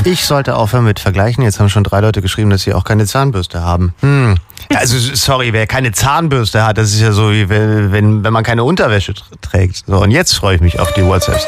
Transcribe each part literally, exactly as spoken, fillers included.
Ich sollte aufhören mit Vergleichen. Jetzt haben schon drei Leute geschrieben, dass sie auch keine Zahnbürste haben. Hm. Also, sorry, wer keine Zahnbürste hat, das ist ja so, wie wenn, wenn, wenn man keine Unterwäsche trägt. So, und jetzt freue ich mich auf die WhatsApps.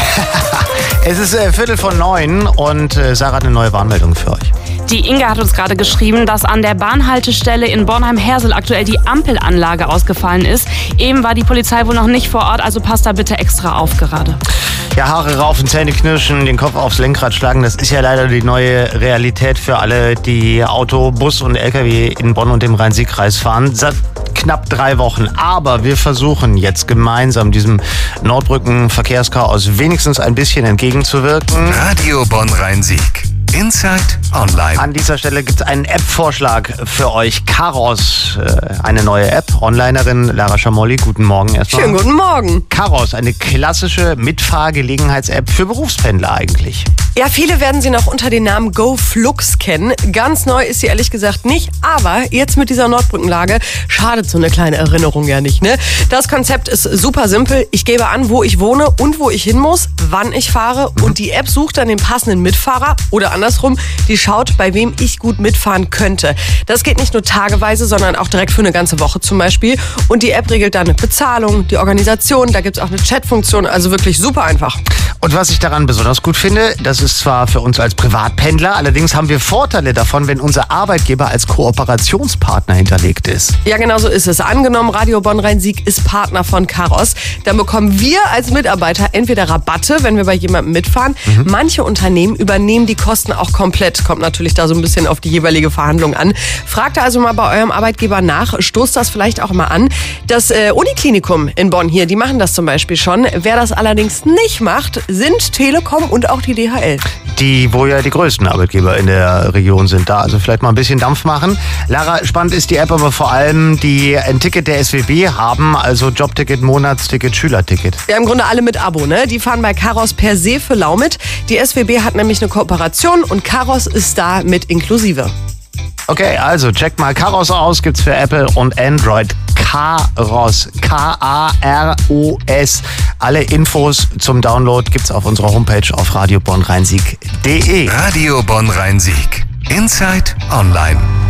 Es ist äh, Viertel von neun und äh, Sarah hat eine neue Warnmeldung für euch. Die Inga hat uns gerade geschrieben, dass an der Bahnhaltestelle in Bornheim-Hersel aktuell die Ampelanlage ausgefallen ist. Eben war die Polizei wohl noch nicht vor Ort, also passt da bitte extra auf gerade. Ja, Haare raufen, Zähne knirschen, den Kopf aufs Lenkrad schlagen, das ist ja leider die neue Realität für alle, die Auto, Bus und L K W in Bonn und dem Rhein-Sieg-Kreis fahren. Seit knapp drei Wochen. Aber wir versuchen jetzt gemeinsam diesem Nordbrücken-Verkehrschaos wenigstens ein bisschen entgegenzuwirken. Radio Bonn-Rhein-Sieg. Inside Online. An dieser Stelle gibt es einen App-Vorschlag für euch. Karos, äh, eine neue App. Onlinerin Lara Schamolli, guten Morgen erstmal. Schönen guten Morgen. Karos, eine klassische Mitfahrgelegenheits-App für Berufspendler eigentlich. Ja, viele werden sie noch unter dem Namen GoFlux kennen. Ganz neu ist sie ehrlich gesagt nicht, aber jetzt mit dieser Nordbrückenlage schadet so eine kleine Erinnerung ja nicht, ne? Das Konzept ist super simpel. Ich gebe an, wo ich wohne und wo ich hin muss, wann ich fahre und die App sucht dann den passenden Mitfahrer oder andersrum, die schaut, bei wem ich gut mitfahren könnte. Das geht nicht nur tageweise, sondern auch direkt für eine ganze Woche zum Beispiel. Und die App regelt dann eine Bezahlung, die Organisation, da gibt es auch eine Chatfunktion, also wirklich super einfach. Und was ich daran besonders gut finde, das ist zwar für uns als Privatpendler, allerdings haben wir Vorteile davon, wenn unser Arbeitgeber als Kooperationspartner hinterlegt ist. Ja, genau so ist es. Angenommen, Radio Bonn-Rhein-Sieg ist Partner von Karos, dann bekommen wir als Mitarbeiter entweder Rabatte, wenn wir bei jemandem mitfahren. Mhm. Manche Unternehmen übernehmen die Kosten auch komplett. Kommt natürlich da so ein bisschen auf die jeweilige Verhandlung an. Fragt also mal bei eurem Arbeitgeber nach, stoßt das vielleicht auch mal an. Das äh, Uniklinikum in Bonn hier, die machen das zum Beispiel schon. Wer das allerdings nicht macht, sind Telekom und auch die D H L. Die, wo ja die größten Arbeitgeber in der Region sind, da also vielleicht mal ein bisschen Dampf machen. Lara, spannend ist die App aber vor allem, die ein Ticket der S W B haben, also Jobticket, Monatsticket, Schülerticket. Ja, im Grunde alle mit Abo, ne? Die fahren bei Karos per se für lau mit. Die S W B hat nämlich eine Kooperation und Karos ist da mit inklusive. Okay, also checkt mal Karos aus, gibt's für Apple und Android. Karos, K A R O S. Alle Infos zum Download gibt's auf unserer Homepage auf radio bonn rhein sieg punkt de. Radio Bonn-Rhein-Sieg. Inside Online.